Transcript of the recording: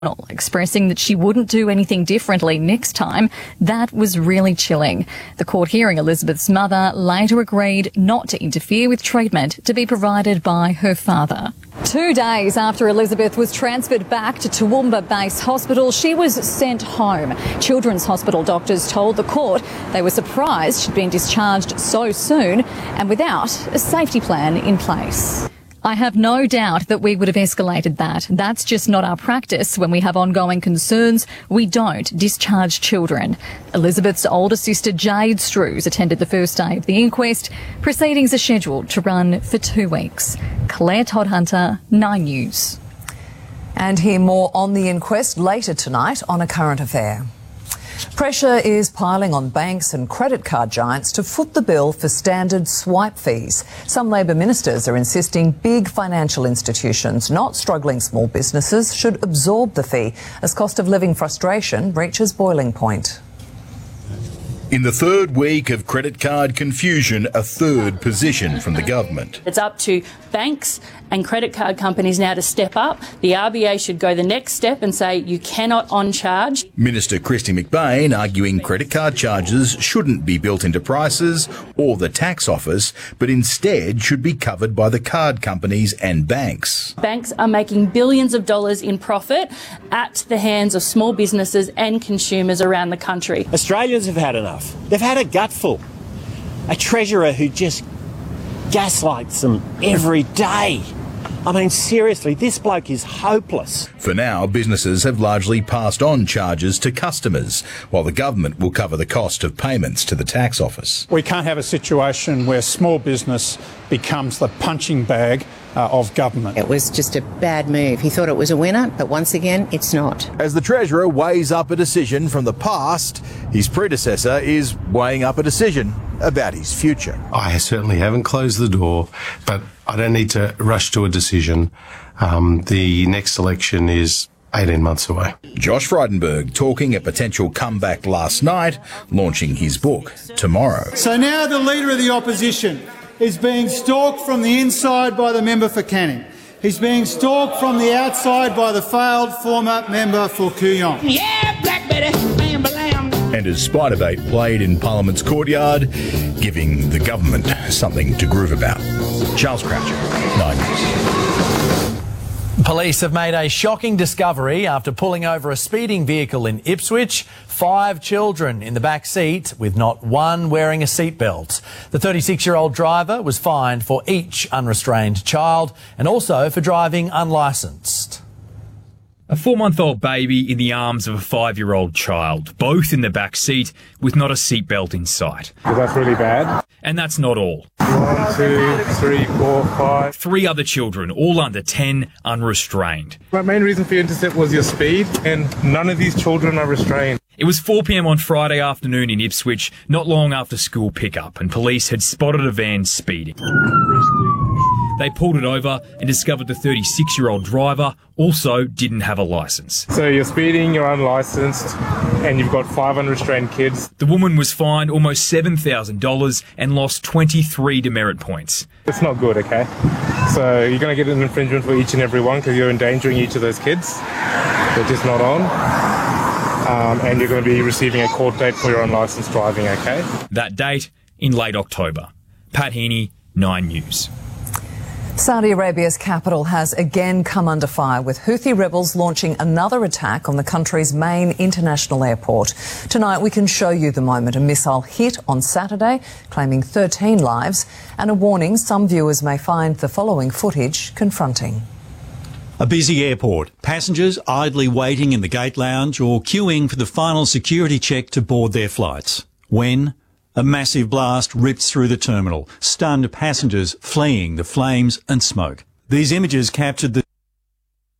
expressing that she wouldn't do anything differently next time. That was really chilling. The court hearing Elizabeth's mother later agreed not to interfere with treatment to be provided by her father. 2 days after Elizabeth was transferred back to Toowoomba Base Hospital, she was sent home. Children's Hospital doctors told the court they were surprised she'd been discharged so soon and without a safety plan in place. I have no doubt that we would have escalated that. That's just not our practice. When we have ongoing concerns, we don't discharge children. Elizabeth's older sister Jade Strews attended the first day of the inquest. Proceedings are scheduled to run for 2 weeks. Claire Todd-Hunter, 9 News. And hear more on the inquest later tonight on A Current Affair. Pressure is piling on banks and credit card giants to foot the bill for standard swipe fees. Some Labor ministers are insisting big financial institutions, not struggling small businesses, should absorb the fee as cost of living frustration reaches boiling point. In the third week of credit card confusion, a third position from the government. It's up to banks and credit card companies now to step up. The RBA should go the next step and say you cannot on-charge. Minister Kristy McBain arguing credit card charges shouldn't be built into prices or the tax office, but instead should be covered by the card companies and banks. Banks are making billions of dollars in profit at the hands of small businesses and consumers around the country. Australians have had enough. They've had a gutful. A treasurer who just gaslights them every day. I mean, seriously, this bloke is hopeless. For now, businesses have largely passed on charges to customers, while the government will cover the cost of payments to the tax office. We can't have a situation where small business becomes the punching bag of government. It was just a bad move. He thought it was a winner, but once again, it's not. As the Treasurer weighs up a decision from the past, his predecessor is weighing up a decision about his future. I certainly haven't closed the door, but I don't need to rush to a decision. The next election is 18 months away. Josh Frydenberg talking a potential comeback last night, launching his book tomorrow. So now the Leader of the Opposition is being stalked from the inside by the member for Canning. He's being stalked from the outside by the failed former member for Kooyong. Yeah, Black Betty, bam, bam. And as Spiderbait played in Parliament's courtyard, giving the government something to groove about. Charles Croucher, 9 News. Police have made a shocking discovery after pulling over a speeding vehicle in Ipswich. 5 children in the back seat with not one wearing a seatbelt. The 36-year-old driver was fined for each unrestrained child and also for driving unlicensed. A 4-month-old baby in the arms of a 5-year-old child, both in the back seat with not a seatbelt in sight. That's really bad. And that's not all. 1, 2, 3, 4, 5. 3 other children, all under 10, unrestrained. My main reason for your intercept was your speed, and none of these children are restrained. It was 4 p.m. on Friday afternoon in Ipswich, not long after school pickup, and police had spotted a van speeding. They pulled it over and discovered the 36-year-old driver also didn't have a licence. So you're speeding, you're unlicensed, and you've got 5 unrestrained kids. The woman was fined almost $7,000 and lost 23 demerit points. It's not good, okay? So you're going to get an infringement for each and every one because you're endangering each of those kids. They're just not on. And you're going to be receiving a court date for your unlicensed driving, okay? That date in late October. Pat Heaney, 9 News. Saudi Arabia's capital has again come under fire, with Houthi rebels launching another attack on the country's main international airport. Tonight we can show you the moment a missile hit on Saturday, claiming 13 lives, and a warning some viewers may find the following footage confronting. A busy airport, passengers idly waiting in the gate lounge or queuing for the final security check to board their flights. When a massive blast ripped through the terminal, stunned passengers fleeing the flames and smoke. These images captured the